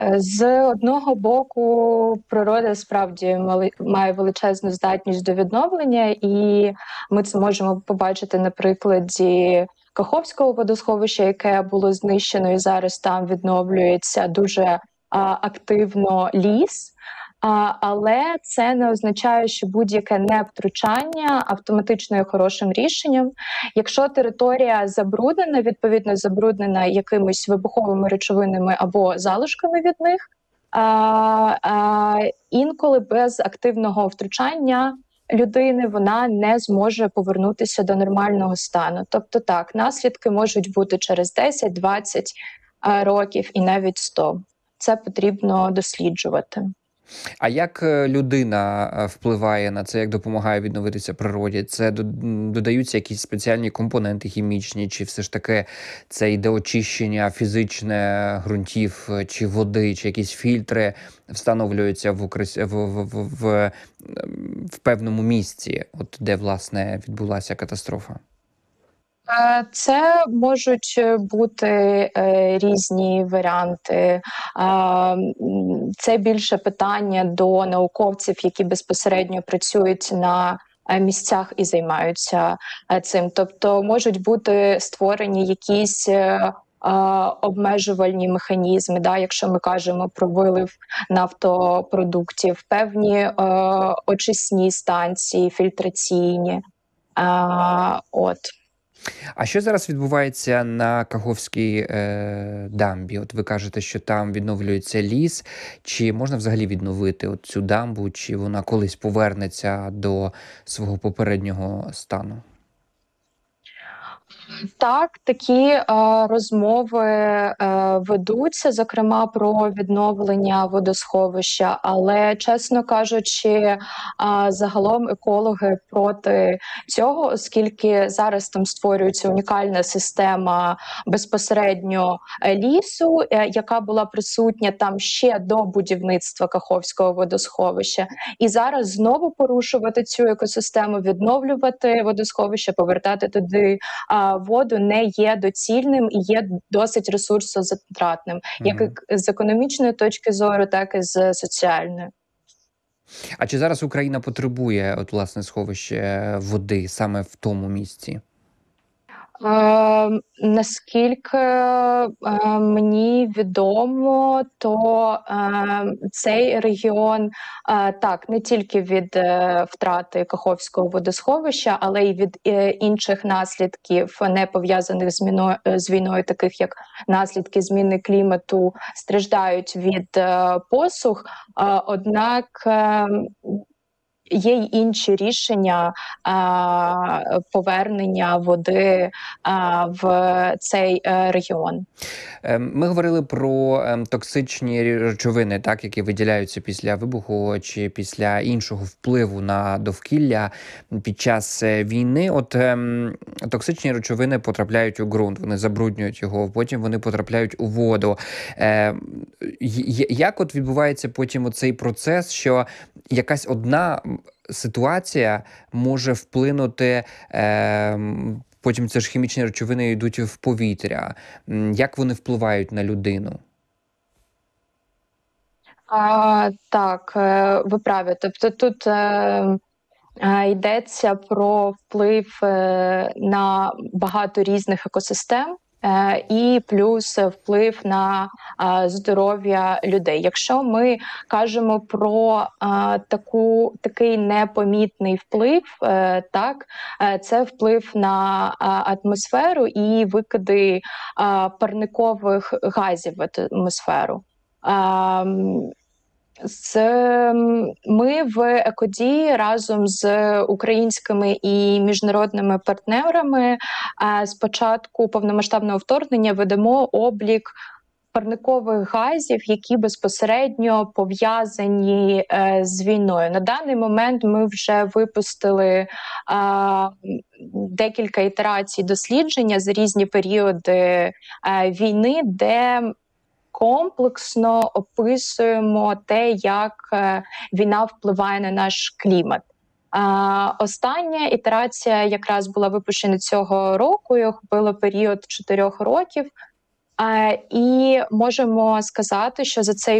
З одного боку, природа справді має величезну здатність до відновлення, і ми це можемо побачити на прикладі Каховського водосховища, яке було знищено, і зараз там відновлюється дуже активно ліс. Але це не означає, що будь-яке невтручання автоматично є хорошим рішенням. Якщо територія забруднена, відповідно забруднена якимись вибуховими речовинами або залишками від них, інколи без активного втручання людини вона не зможе повернутися до нормального стану. Тобто так, наслідки можуть бути через 10-20 років і навіть 100. Це потрібно досліджувати. А як людина впливає на це, як допомагає відновитися природі? Це додаються якісь спеціальні компоненти хімічні, чи все ж таки це йде очищення фізичне ґрунтів, чи води, чи якісь фільтри встановлюються в певному місці, от де, власне, відбулася катастрофа? Це можуть бути різні варіанти. Це більше питання до науковців, які безпосередньо працюють на місцях і займаються цим. Тобто можуть бути створені якісь обмежувальні механізми, якщо ми кажемо про вилив нафтопродуктів, певні очисні станції, фільтраційні. А що зараз відбувається на Каховській дамбі? От ви кажете, що там відновлюється ліс. Чи можна взагалі відновити цю дамбу, чи вона колись повернеться до свого попереднього стану? Так, такі розмови ведуться, зокрема про відновлення водосховища, але, чесно кажучи, загалом екологи проти цього, оскільки зараз там створюється унікальна система безпосередньо лісу, яка була присутня там ще до будівництва Каховського водосховища. І зараз знову порушувати цю екосистему, відновлювати водосховище, повертати туди воду не є доцільним і є досить ресурсозатратним, як з економічної точки зору, так і з соціальної. А чи зараз Україна потребує власне сховище води саме в тому місці? Наскільки мені відомо, то цей регіон так не тільки від втрати Каховського водосховища, але й від інших наслідків, не пов'язаних з війною, таких як наслідки зміни клімату, страждають від посух. Однак є й інші рішення повернення води в цей регіон. Ми говорили про токсичні речовини, так, які виділяються після вибуху чи після іншого впливу на довкілля під час війни. Токсичні речовини потрапляють у ґрунт, вони забруднюють його, потім вони потрапляють у воду. Як відбувається потім оцей процес, що якась одна ситуація може вплинути, потім це ж хімічні речовини йдуть в повітря. Як вони впливають на людину? Так, ви праві. Тобто тут йдеться про вплив на багато різних екосистем, і плюс вплив на здоров'я людей. Якщо ми кажемо про такий непомітний вплив, це вплив на атмосферу і викиди парникових газів в атмосферу. Ми в Екодії разом з українськими і міжнародними партнерами з початку повномасштабного вторгнення ведемо облік парникових газів, які безпосередньо пов'язані з війною. На даний момент ми вже випустили декілька ітерацій дослідження за різні періоди війни, де комплексно описуємо те, як війна впливає на наш клімат. Остання ітерація якраз була випущена цього року і охопила період 4 років. І можемо сказати, що за цей